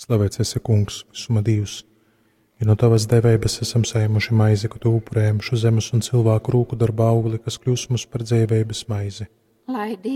Slavēts esi, Kungs, visuma Dievs, jo no tavas devības esam saņēmuši maizi, ko tu upurējuši zemes un cilvēku rūku darba augli, kas kļūst mums par dzīvības maizi. Lai